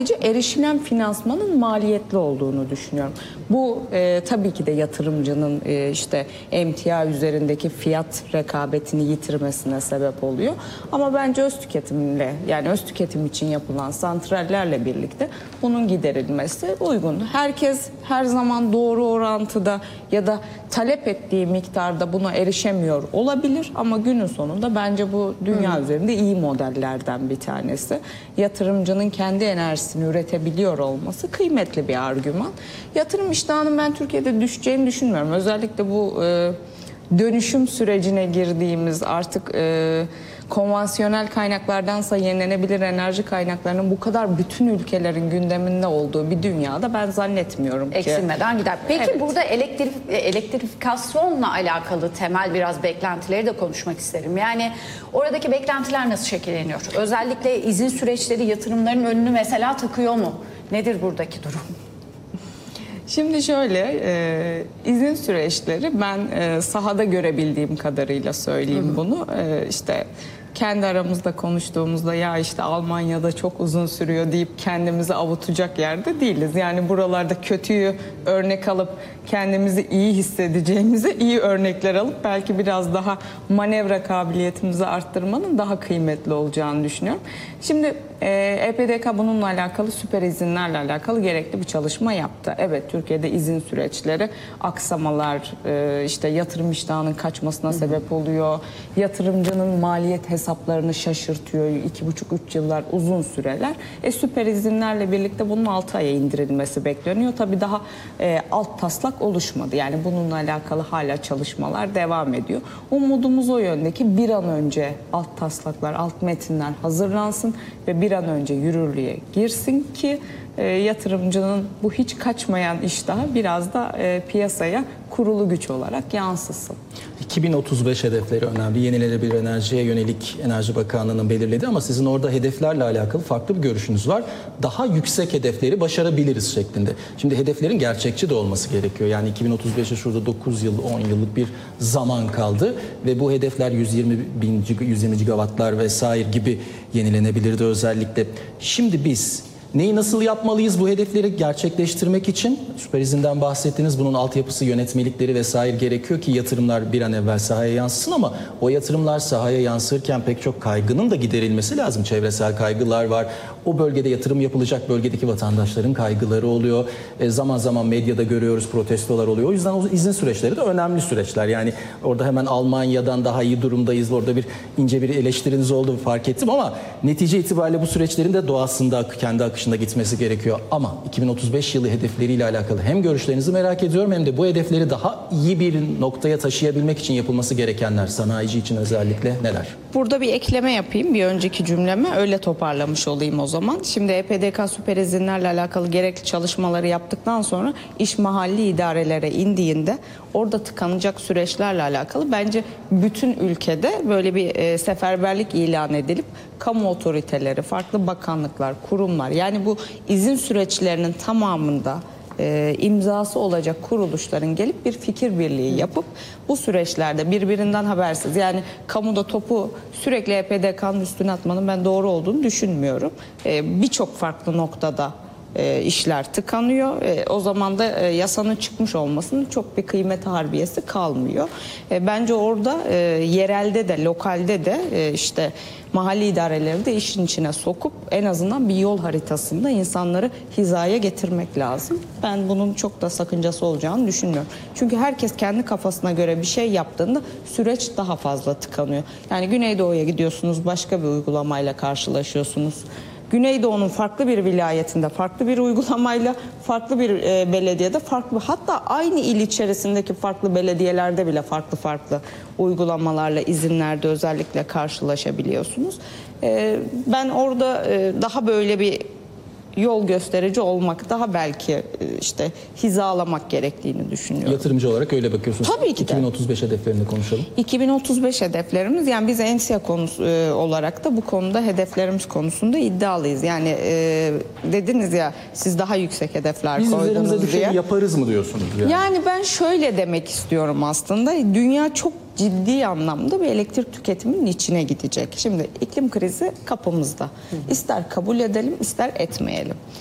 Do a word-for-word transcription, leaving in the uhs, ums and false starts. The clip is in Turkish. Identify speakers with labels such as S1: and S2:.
S1: Erişilen finansmanın maliyetli olduğunu düşünüyorum. Bu e, tabii ki de yatırımcının e, işte emtia üzerindeki fiyat rekabetini yitirmesine sebep oluyor. Ama bence öz tüketimle, yani öz tüketim için yapılan santrallerle birlikte bunun giderilmesi uygun. Herkes her zaman doğru orantıda ya da talep ettiği miktarda buna erişemiyor olabilir ama günün sonunda bence bu dünya hmm. üzerinde iyi modellerden bir tanesi. Yatırımcının kendi enerjisini üretebiliyor olması kıymetli bir argüman. Yatırım iştahının ben Türkiye'de düşeceğini düşünmüyorum. Özellikle bu e, dönüşüm sürecine girdiğimiz artık e, konvansiyonel kaynaklardansa yenilenebilir enerji kaynaklarının bu kadar bütün ülkelerin gündeminde olduğu bir dünyada ben zannetmiyorum ki.
S2: Eksilmeden gider. Peki
S1: evet.
S2: burada elektrik, elektrifikasyonla alakalı temel biraz beklentileri de konuşmak isterim. Yani oradaki beklentiler nasıl şekilleniyor? Özellikle izin süreçleri yatırımların önünü mesela takıyor mu? Nedir buradaki durum?
S1: Şimdi şöyle, e, izin süreçleri ben e, sahada görebildiğim kadarıyla söyleyeyim hı hı. bunu. E, işte kendi aramızda konuştuğumuzda ya işte Almanya'da çok uzun sürüyor deyip kendimizi avutacak yerde değiliz. Yani buralarda kötüyü örnek alıp kendimizi iyi hissedeceğimize iyi örnekler alıp belki biraz daha manevra kabiliyetimizi arttırmanın daha kıymetli olacağını düşünüyorum. Şimdi E P D K bununla alakalı süper izinlerle alakalı gerekli bir çalışma yaptı. Evet, Türkiye'de izin süreçleri aksamalar, işte yatırım iştahının kaçmasına sebep oluyor. Yatırımcının maliyet hesaplarını şaşırtıyor. iki buçuk üç yıllar uzun süreler. E, süper izinlerle birlikte bunun altı aya indirilmesi bekleniyor. Tabii daha e, alt taslak oluşmadı. Yani bununla alakalı hala çalışmalar devam ediyor. Umudumuz o yöndeki bir an önce alt taslaklar, alt metinler hazırlansın ve bir an önce yürürlüğe girsin ki e, yatırımcının bu hiç kaçmayan iştahı biraz da e, piyasaya kurulu güç olarak yansısın.
S3: iki bin otuz beş hedefleri önemli. Yenilenebilir enerjiye yönelik Enerji Bakanlığı'nın belirledi ama sizin orada hedeflerle alakalı farklı bir görüşünüz var. Daha yüksek hedefleri başarabiliriz şeklinde. Şimdi hedeflerin gerçekçi de olması gerekiyor. Yani iki bin otuz beşe şurada dokuz yıl, on yıllık bir zaman kaldı ve bu hedefler yüz yirmi bin, yüz yirmi gigawattlar vesaire gibi yenilenebilirdi özellikle. Şimdi biz neyi nasıl yapmalıyız bu hedefleri gerçekleştirmek için? Süper izinden bahsettiniz. Bunun altyapısı, yönetmelikleri vesaire gerekiyor ki yatırımlar bir an evvel sahaya yansısın ama o yatırımlar sahaya yansırken pek çok kaygının da giderilmesi lazım. Çevresel kaygılar var. O bölgede yatırım yapılacak bölgedeki vatandaşların kaygıları oluyor. E, zaman zaman medyada görüyoruz, protestolar oluyor. O yüzden o izin süreçleri de önemli süreçler. Yani orada hemen Almanya'dan daha iyi durumdayız. Orada bir ince bir eleştiriniz oldu fark ettim ama netice itibariyle bu süreçlerin de doğasında, kendi akışında gitmesi gerekiyor. Ama iki bin otuz beş yılı hedefleriyle alakalı hem görüşlerinizi merak ediyorum hem de bu hedefleri daha iyi bir noktaya taşıyabilmek için yapılması gerekenler, sanayici için özellikle neler?
S1: Burada bir ekleme yapayım bir önceki cümleme, öyle toparlamış olayım o zaman. Şimdi E P D K süper izinlerle alakalı gerekli çalışmaları yaptıktan sonra iş mahalli idarelere indiğinde orada tıkanacak süreçlerle alakalı bence bütün ülkede böyle bir e, seferberlik ilan edilip kamu otoriteleri, farklı bakanlıklar, kurumlar, yani bu izin süreçlerinin tamamında e, imzası olacak kuruluşların gelip bir fikir birliği yapıp bu süreçlerde birbirinden habersiz, yani kamuda topu sürekli E P D K'nın üstüne atmanın ben doğru olduğunu düşünmüyorum. E, Birçok farklı noktada E, işler tıkanıyor. E, o zaman da e, yasanın çıkmış olmasının çok bir kıymet harbiyesi kalmıyor. E, bence orada e, yerelde de, lokalde de e, işte mahalli idareleri de işin içine sokup en azından bir yol haritasında insanları hizaya getirmek lazım. Ben bunun çok da sakıncası olacağını düşünmüyorum. Çünkü herkes kendi kafasına göre bir şey yaptığında süreç daha fazla tıkanıyor. Yani Güneydoğu'ya gidiyorsunuz, başka bir uygulamayla karşılaşıyorsunuz. Güneydoğu'nun farklı bir vilayetinde farklı bir uygulamayla, farklı bir e, belediyede farklı, hatta aynı il içerisindeki farklı belediyelerde bile farklı farklı uygulamalarla, izinlerde özellikle karşılaşabiliyorsunuz. E, ben orada e, daha böyle bir yol gösterici olmak, daha belki işte hizalamak gerektiğini düşünüyorum.
S3: Yatırımcı olarak öyle bakıyorsunuz.
S1: Tabii ki de.
S3: iki bin otuz beş hedeflerini konuşalım.
S1: iki bin otuz beş hedeflerimiz, yani biz ENSİA konusu e, olarak da bu konuda hedeflerimiz konusunda iddialıyız. Yani e, dediniz ya siz daha yüksek hedefler
S3: biz
S1: koydunuz diye.
S3: Biz üzerimize düşeni yaparız mı diyorsunuz? Yani?
S1: yani ben şöyle demek istiyorum aslında. Dünya çok ciddi anlamda bir elektrik tüketiminin içine gidecek. Şimdi iklim krizi kapımızda. İster kabul edelim, ister etmeyelim.